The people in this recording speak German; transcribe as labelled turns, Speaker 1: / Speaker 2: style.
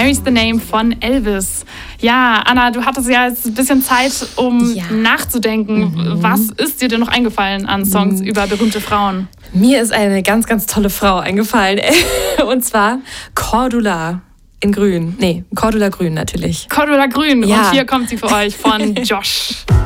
Speaker 1: Mary's the Name von Elvis. Ja, Anna, du hattest ja jetzt ein bisschen Zeit, um nachzudenken. Was ist dir denn noch eingefallen an Songs über berühmte Frauen?
Speaker 2: Mir ist eine ganz, ganz tolle Frau eingefallen. Und zwar Cordula in Grün. Nee, Cordula Grün natürlich.
Speaker 1: Cordula Grün. Und hier kommt sie für euch von Josh.